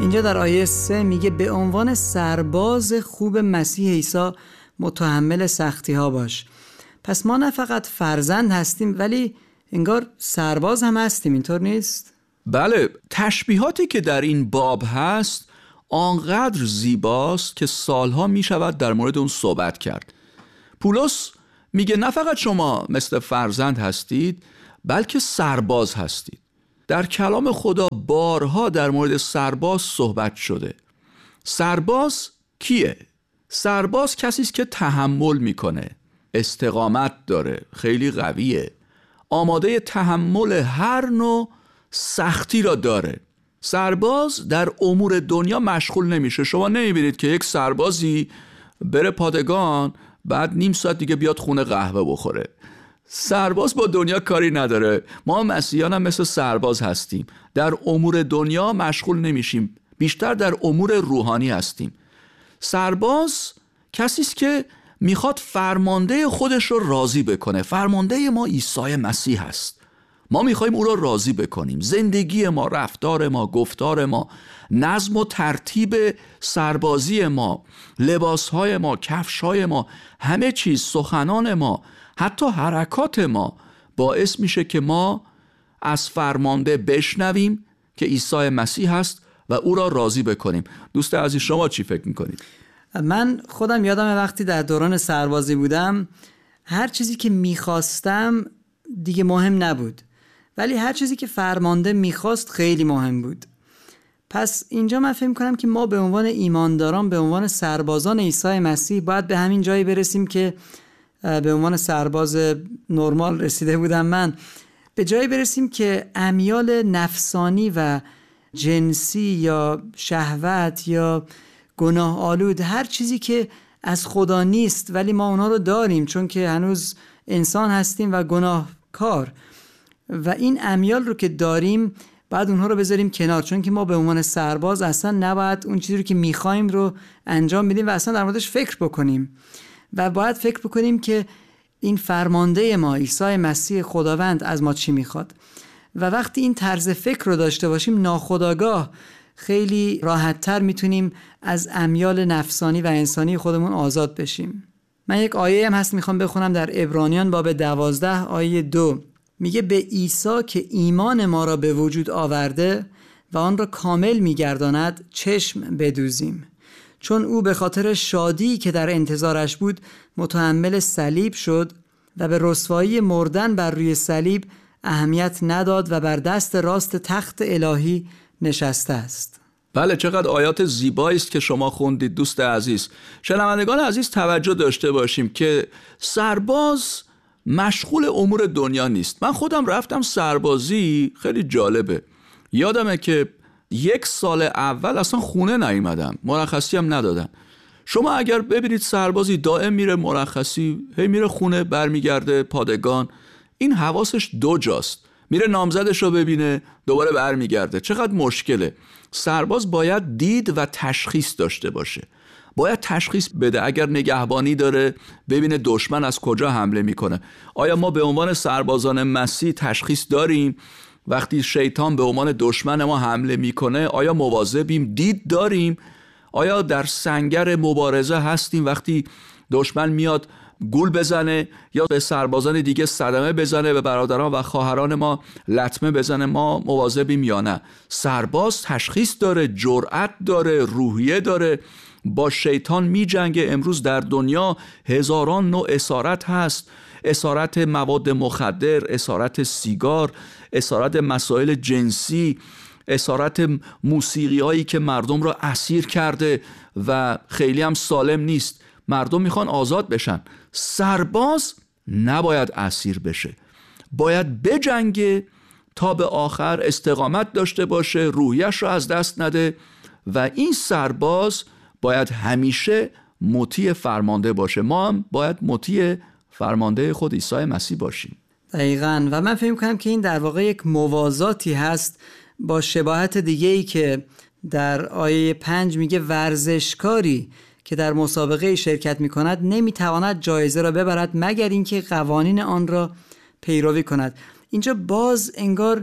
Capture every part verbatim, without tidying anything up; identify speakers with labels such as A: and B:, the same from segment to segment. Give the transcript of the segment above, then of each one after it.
A: اینجا در آیه سه میگه به عنوان سرباز خوب مسیح عیسی متحمل سختی ها باش. پس ما نه فقط فرزند هستیم ولی انگار سرباز هم هستیم، اینطور نیست؟
B: بله، تشبیهاتی که در این باب هست آنقدر زیباست که سالها می شود در مورد اون صحبت کرد. پولس میگه نه فقط شما مثل فرزند هستید بلکه سرباز هستید. در کلام خدا بارها در مورد سرباز صحبت شده. سرباز کیه؟ سرباز کسی است که تحمل میکنه، استقامت داره، خیلی قویه، آماده تحمل هر نوع سختی را داره. سرباز در امور دنیا مشغول نمیشه. شما نمیبینید که یک سربازی بره پادگان بعد نیم ساعت دیگه بیاد خونه قهوه بخوره. سرباز با دنیا کاری نداره. ما مسیحیان هم مثل سرباز هستیم، در امور دنیا مشغول نمیشیم، بیشتر در امور روحانی هستیم. سرباز کسی است که میخواد فرمانده خودش رو راضی بکنه. فرمانده ما عیسی مسیح هست. ما میخوایم او رو راضی بکنیم. زندگی ما، رفتار ما، گفتار ما، نظم و ترتیب سربازی ما، لباسهای ما، کفشهای ما، همه چیز، سخنان ما، حتی حرکات ما باعث میشه که ما از فرمانده بشنویم که عیسی مسیح هست و او را راضی بکنیم. دوست عزیز، شما چی فکر میکنید؟
A: من خودم یادم وقتی در دوران سربازی بودم هر چیزی که میخواستم دیگه مهم نبود، ولی هر چیزی که فرمانده میخواست خیلی مهم بود. پس اینجا من فکر کنم که ما به عنوان ایمانداران، به عنوان سربازان عیسی مسیح باید به همین جایی برسیم که به عنوان سرباز نرمال رسیده بودم من، به جایی برسیم که امیال نفسانی و جنسی یا شهوت یا گناه آلود، هر چیزی که از خدا نیست ولی ما اونا رو داریم چون که هنوز انسان هستیم و گناهکار، و این امیال رو که داریم بعد اونها رو بذاریم کنار، چون که ما به عنوان سرباز اصلا نباید اون چیزی رو که میخوایم رو انجام بدیم و اصلا در موردش فکر بکنیم، و باید فکر بکنیم که این فرمانده ما عیسی مسیح خداوند از ما چی میخواد. و وقتی این طرز فکر رو داشته باشیم ناخودآگاه خیلی راحت‌تر میتونیم از امیال نفسانی و انسانی خودمون آزاد بشیم. من یک آیه هم هست میخوام بخونم در عبرانیان باب دوازده آیه دو، میگه به عیسی که ایمان ما را به وجود آورده و آن را کامل میگرداند چشم بدوزیم، چون او به خاطر شادی که در انتظارش بود متحمل صلیب شد و به رسوایی مردن بر روی صلیب اهمیت نداد و بر دست راست تخت الهی نشسته است.
B: بله، چقدر آیات زیبایی است که شما خوندید دوست عزیز. شنوندگان عزیز توجه داشته باشیم که سرباز مشغول امور دنیا نیست. من خودم رفتم سربازی، خیلی جالبه. یادمه که یک سال اول اصلا خونه نیومدم، مرخصی هم ندادن. شما اگر ببینید سربازی دائم میره مرخصی، هی میره خونه، برمیگرده پادگان، این حواسش دو جاست، میره نامزدش رو ببینه، دوباره برمیگرده. چقدر مشکله. سرباز باید دید و تشخیص داشته باشه، باید تشخیص بده. اگر نگهبانی داره ببینه دشمن از کجا حمله میکنه. آیا ما به عنوان سربازان مسیح تشخیص داریم وقتی شیطان به عنوان دشمن ما حمله میکنه؟ آیا مواظبیم؟ دید داریم؟ آیا در سنگر مبارزه هستیم وقتی دشمن میاد گول بزنه یا به سربازان دیگه صدمه بزنه، به برادران و خواهران ما لطمه بزنه، ما مواظبیم یا نه؟ سرباز تشخیص داره، جرأت داره، روحیه داره، با شیطان می جنگه. امروز در دنیا هزاران نوع اسارت هست، اسارت مواد مخدر، اسارت سیگار، اسارت مسائل جنسی، اسارت موسیقی هایی که مردم را اسیر کرده و خیلی هم سالم نیست. مردم میخوان آزاد بشن. سرباز نباید اسیر بشه، باید بجنگه تا به آخر، استقامت داشته باشه، روحیش رو از دست نده، و این سرباز باید همیشه مطیع فرمانده باشه. ما هم باید مطیع فرمانده خود عیسی مسیح باشیم.
A: دقیقاً. و من فکر می‌کنم که این در واقع یک موازاتی هست با شباهت دیگه‌ای که در آیه پنج میگه ورزشکاری که در مسابقه شرکت می‌کند نمی‌تواند جایزه را ببرد مگر اینکه قوانین آن را پیروی کند. اینجا باز انگار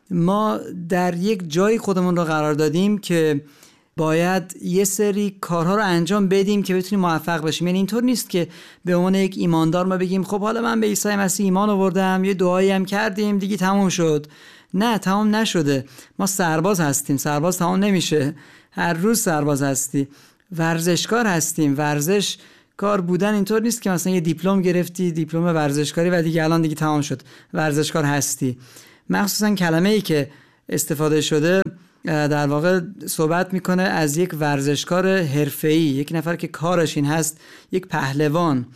A: ما در یک جای خودمون رو قرار دادیم که باید یه سری کارها رو انجام بدیم که بتونیم موفق بشیم. یعنی اینطور نیست که به عنوان یک ایماندار ما بگیم خب حالا من به عیسی مسیح ایمان آوردم، یه دعایی هم کردیم، دیگه تموم شد. نه، تمام نشده. ما سرباز هستیم، سرباز تمام نمیشه، هر روز سرباز هستی. ورزشکار هستیم. ورزش کار بودن اینطور نیست که مثلا یه دیپلم گرفتی، دیپلم ورزشکاری و دیگه الان دیگه تمام شد، ورزشکار هستی. مخصوصا کلمه‌ای که استفاده شده در واقع صحبت میکنه از یک ورزشکار حرفه‌ای، یک نفر که کارش این هست، یک پهلوان.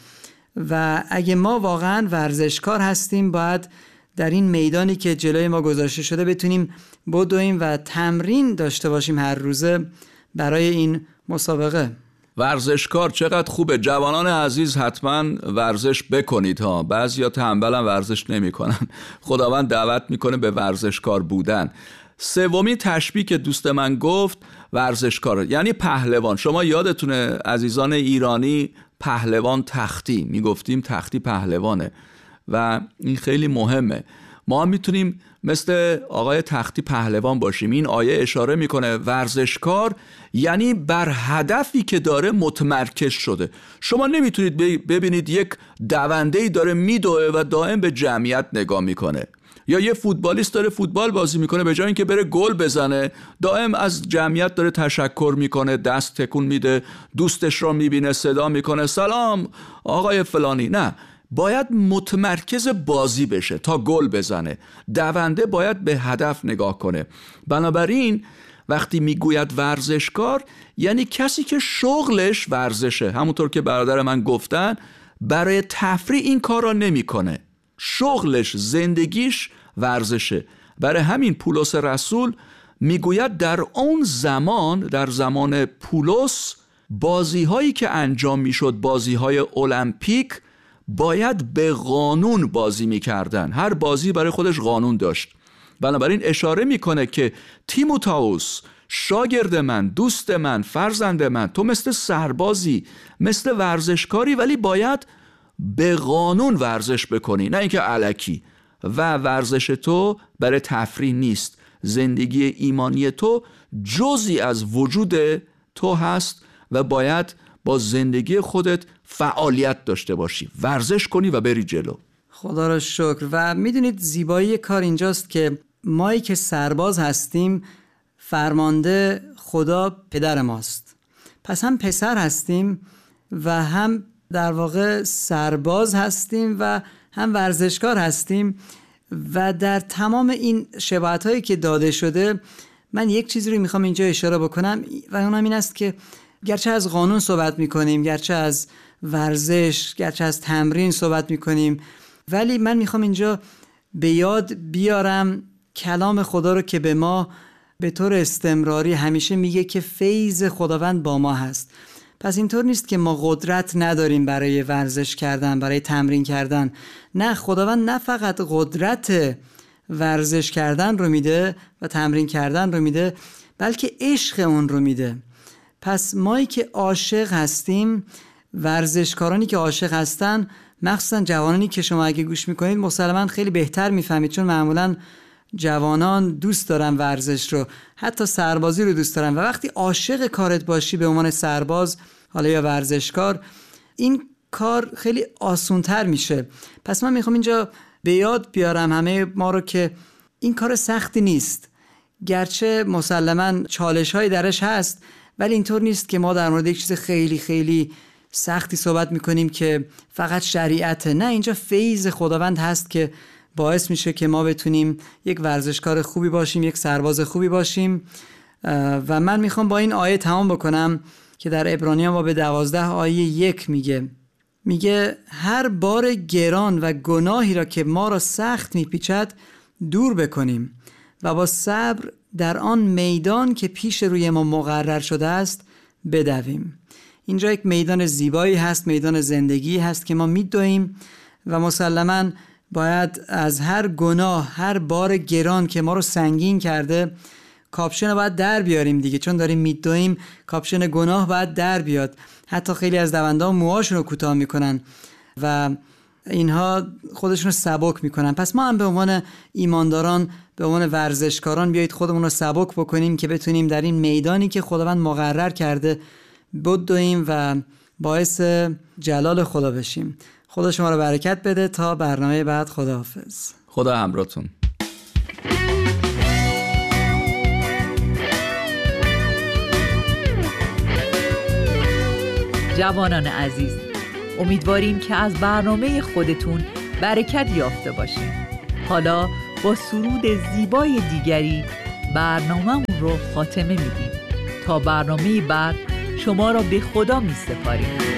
A: و اگه ما واقعا ورزشکار هستیم، باید در این میدانی که جلوی ما گذاشته شده بتونیم بدویم و تمرین داشته باشیم هر روزه برای این مسابقه.
B: ورزشکار چقدر خوبه. جوانان عزیز حتما ورزش بکنید ها. بعضیا تنبلن ورزش نمیکنن. خداوند دعوت میکنه به ورزشکار بودن. سومین تشبیه که دوست من گفت ورزشکار یعنی پهلوان. شما یادتونه عزیزان ایرانی پهلوان تختی میگفتیم، تختی پهلوانه و این خیلی مهمه. ما هم میتونیم مثل آقای تختی پهلوان باشیم. این آیه اشاره میکنه ورزشکار یعنی بر هدفی که داره متمرکز شده. شما نمیتونید ببینید یک دونده‌ای داره میدوه و دائم به جمعیت نگاه میکنه، یا یه فوتبالیست داره فوتبال بازی میکنه به جای اینکه بره گل بزنه دائم از جمعیت داره تشکر میکنه، دست تکون میده، دوستش رو میبینه صدا میکنه سلام آقای فلانی. نه، باید متمرکز بازی بشه تا گل بزنه. دونده باید به هدف نگاه کنه. بنابراین وقتی میگوید ورزشکار یعنی کسی که شغلش ورزشه. همونطور که برادر من گفتن برای تفریح این کار را نمی کنه، شغلش زندگیش ورزشه. برای همین پولس رسول میگوید در اون زمان، در زمان پولس، بازی هایی که انجام میشد، بازی های المپیک، باید به قانون بازی میکردن. هر بازی برای خودش قانون داشت. بنابراین اشاره میکنه که تیموتائوس شاگرد من، دوست من، فرزند من، تو مثل سربازی، مثل ورزشکاری، ولی باید به قانون ورزش بکنی، نه اینکه الکی. و ورزش تو برای تفریح نیست. زندگی ایمانی تو جزئی از وجود تو هست و باید با زندگی خودت فعالیت داشته باشی، ورزش کنی و بری جلو.
A: خدا را شکر. و میدونید زیبایی کار اینجاست که مایی که سرباز هستیم، فرمانده خدا پدر ماست. پس هم پسر هستیم و هم در واقع سرباز هستیم و هم ورزشکار هستیم. و در تمام این شباهت هایی که داده شده، من یک چیزی رو میخوام اینجا اشاره بکنم و اونم این است که گرچه از قانون صحبت میکنیم، گرچه از ورزش، گرچه از تمرین صحبت میکنیم، ولی من میخوام اینجا به یاد بیارم کلام خدا رو که به ما به طور استمراری همیشه میگه که فیض خداوند با ما هست. پس اینطور نیست که ما قدرت نداریم برای ورزش کردن، برای تمرین کردن. نه، خداوند نه فقط قدرت ورزش کردن رو میده و تمرین کردن رو میده، بلکه عشق اون رو میده. پس مایی که عاشق هستیم، ورزشکارانی که عاشق هستن، مخصوصا جوانانی که شما اگه گوش میکنید مسلماً خیلی بهتر میفهمید، چون معمولاً جوانان دوست دارن ورزش رو، حتی سربازی رو دوست دارن. و وقتی عاشق کارت باشی به عنوان سرباز حالا یا ورزشکار، این کار خیلی آسونتر میشه. پس من میخوام اینجا به یاد بیارم همه ما رو که این کار سختی نیست، گرچه مسلماً چالش های درش هست، ولی اینطور نیست که ما در مورد یک چیز خیلی خیلی سختی صحبت میکنیم که فقط شریعته. نه، اینجا فیض خداوند هست که باعث میشه که ما بتونیم یک ورزشکار خوبی باشیم، یک سرباز خوبی باشیم. و من میخوام با این آیه تمام بکنم که در عبرانیان باب دوازده آیه یک میگه میگه هر بار گران و گناهی را که ما را سخت میپیچد دور بکنیم و با صبر در آن میدان که پیش روی ما مقرر شده است بدویم. اینجا یک میدان زیبایی هست، میدان زندگی هست که ما میدویم و مسلماً باید از هر گناه، هر بار گران که ما رو سنگین کرده، کاپشن رو باید در بیاریم دیگه، چون داریم میدویم کاپشن گناه باید در بیاد. حتی خیلی از دونده‌ها موهاشون رو کوتاه میکنن و اینها خودشون رو سبک میکنن. پس ما هم به عنوان ایمانداران، به عنوان ورزشکاران بیایید خودمون رو سبک بکنیم که بتونیم در این میدانی که خداوند مقرر کرده بدویم و باعث جلال خدا بشیم. خدا شما رو برکت بده. تا برنامه بعد، خداحافظ.
B: خدا همراهتون.
C: جوانان عزیز، امیدواریم که از برنامه خودتون برکت یافته باشید. حالا با سرود زیبای دیگری برنامه‌مون رو خاتمه میدیم. تا برنامه بعد شما را به خدا می سپاریم.